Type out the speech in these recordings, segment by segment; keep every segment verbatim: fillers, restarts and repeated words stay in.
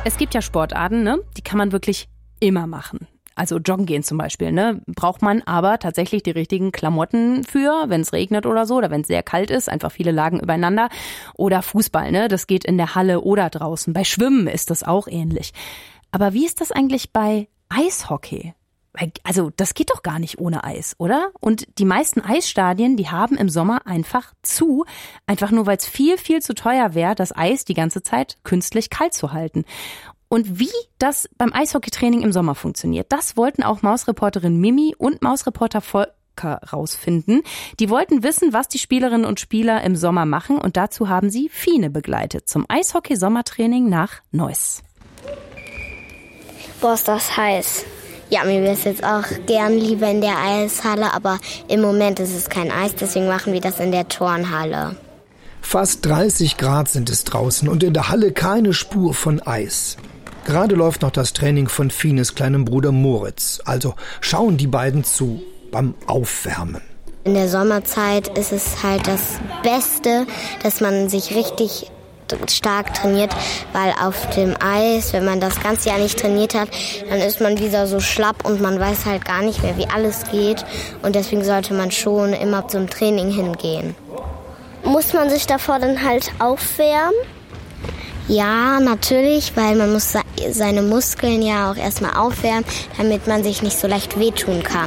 Es gibt ja Sportarten, ne? Die kann man wirklich immer machen. Also joggen gehen zum Beispiel, ne? Braucht man aber tatsächlich die richtigen Klamotten für, wenn es regnet oder so, oder wenn es sehr kalt ist, einfach viele Lagen übereinander. Oder Fußball, ne? Das geht in der Halle oder draußen. Bei Schwimmen ist das auch ähnlich. Aber wie ist das eigentlich bei Eishockey? Also das geht doch gar nicht ohne Eis, oder? Und die meisten Eisstadien, die haben im Sommer einfach zu, einfach nur weil es viel, viel zu teuer wäre, das Eis die ganze Zeit künstlich kalt zu halten. Und wie das beim Eishockeytraining im Sommer funktioniert, das wollten auch Mausreporterin Mimi und Mausreporter Volker rausfinden. Die wollten wissen, was die Spielerinnen und Spieler im Sommer machen, und dazu haben sie Fine begleitet zum Eishockey-Sommertraining nach Neuss. Boah, ist das heiß. Ja, mir wäre es jetzt auch gern lieber in der Eishalle, aber im Moment ist es kein Eis, deswegen machen wir das in der Turnhalle. Fast dreißig Grad sind es draußen und in der Halle keine Spur von Eis. Gerade läuft noch das Training von Fines kleinem Bruder Moritz. Also schauen die beiden zu beim Aufwärmen. In der Sommerzeit ist es halt das Beste, dass man sich richtig stark trainiert, weil auf dem Eis, wenn man das ganze Jahr nicht trainiert hat, dann ist man wieder so schlapp und man weiß halt gar nicht mehr, wie alles geht. Und deswegen sollte man schon immer zum Training hingehen. Muss man sich davor dann halt aufwärmen? Ja, natürlich, weil man muss seine Muskeln ja auch erstmal aufwärmen, damit man sich nicht so leicht wehtun kann.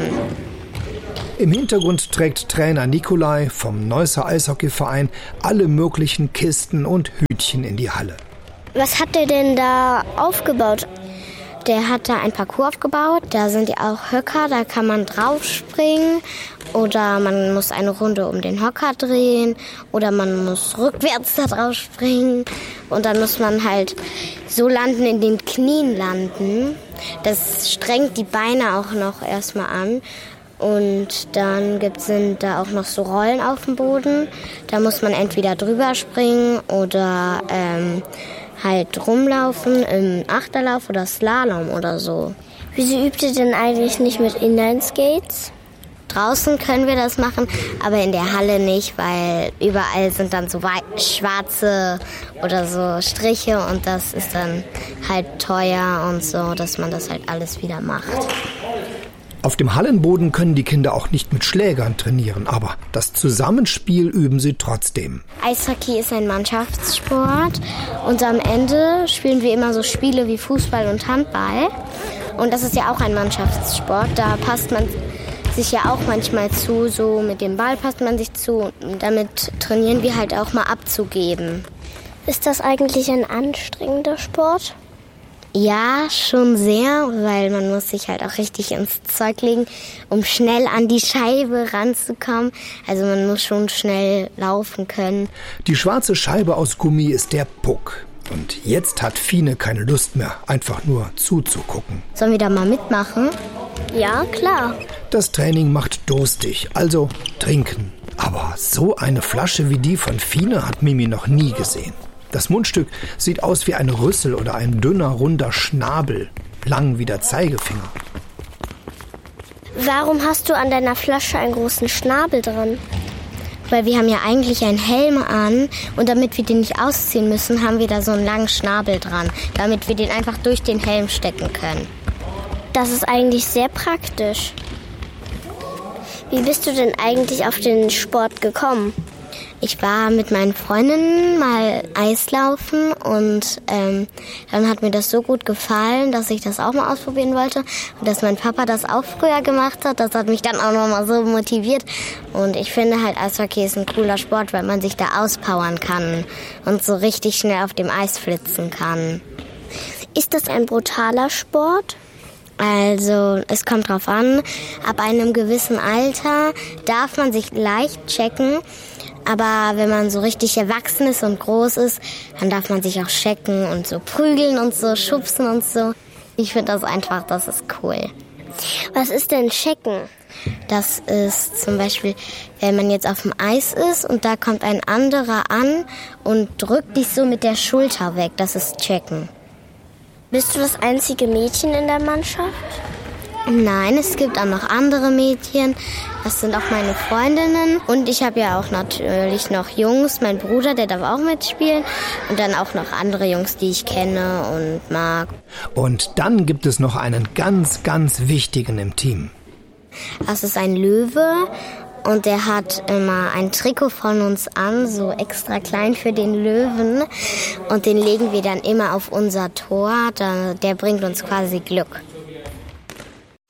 Im Hintergrund trägt Trainer Nikolai vom Neusser Eishockeyverein alle möglichen Kisten und Hütchen in die Halle. Was hat der denn da aufgebaut? Der hat da ein Parcours aufgebaut, da sind ja auch Höcker, da kann man draufspringen oder man muss eine Runde um den Hocker drehen oder man muss rückwärts da drauf springen und dann muss man halt so landen, in den Knien landen. Das strengt die Beine auch noch erstmal an. Und dann gibt, sind da auch noch so Rollen auf dem Boden. Da muss man entweder drüber springen oder ähm, halt rumlaufen im Achterlauf oder Slalom oder so. Wieso übt ihr denn eigentlich nicht mit Inline-Skates? Draußen können wir das machen, aber in der Halle nicht, weil überall sind dann so schwarze oder so Striche und das ist dann halt teuer und so, dass man das halt alles wieder macht. Auf dem Hallenboden können die Kinder auch nicht mit Schlägern trainieren, aber das Zusammenspiel üben sie trotzdem. Eishockey ist ein Mannschaftssport und am Ende spielen wir immer so Spiele wie Fußball und Handball. Und das ist ja auch ein Mannschaftssport, da passt man sich ja auch manchmal zu, so mit dem Ball passt man sich zu. Damit trainieren wir halt auch mal abzugeben. Ist das eigentlich ein anstrengender Sport? Ja, schon sehr, weil man muss sich halt auch richtig ins Zeug legen, um schnell an die Scheibe ranzukommen. Also man muss schon schnell laufen können. Die schwarze Scheibe aus Gummi ist der Puck. Und jetzt hat Fine keine Lust mehr, einfach nur zuzugucken. Sollen wir da mal mitmachen? Ja, klar. Das Training macht durstig, also trinken. Aber so eine Flasche wie die von Fine hat Mimi noch nie gesehen. Das Mundstück sieht aus wie ein Rüssel oder ein dünner, runder Schnabel, lang wie der Zeigefinger. Warum hast du an deiner Flasche einen großen Schnabel dran? Weil wir haben ja eigentlich einen Helm an und damit wir den nicht ausziehen müssen, haben wir da so einen langen Schnabel dran, damit wir den einfach durch den Helm stecken können. Das ist eigentlich sehr praktisch. Wie bist du denn eigentlich auf den Sport gekommen? Ich war mit meinen Freundinnen mal Eislaufen und ähm, dann hat mir das so gut gefallen, dass ich das auch mal ausprobieren wollte. Und dass mein Papa das auch früher gemacht hat, das hat mich dann auch noch mal so motiviert. Und ich finde halt, Eishockey ist ein cooler Sport, weil man sich da auspowern kann und so richtig schnell auf dem Eis flitzen kann. Ist das ein brutaler Sport? Also, es kommt drauf an, ab einem gewissen Alter darf man sich leicht checken. Aber wenn man so richtig erwachsen ist und groß ist, dann darf man sich auch checken und so prügeln und so schubsen und so. Ich finde das einfach, das ist cool. Was ist denn checken? Das ist zum Beispiel, wenn man jetzt auf dem Eis ist und da kommt ein anderer an und drückt dich so mit der Schulter weg. Das ist checken. Bist du das einzige Mädchen in der Mannschaft? Nein, es gibt auch noch andere Mädchen. Das sind auch meine Freundinnen. Und ich habe ja auch natürlich noch Jungs. Mein Bruder, der darf auch mitspielen. Und dann auch noch andere Jungs, die ich kenne und mag. Und dann gibt es noch einen ganz, ganz wichtigen im Team. Das ist ein Löwe. Und der hat immer ein Trikot von uns an, so extra klein für den Löwen. Und den legen wir dann immer auf unser Tor. Der bringt uns quasi Glück.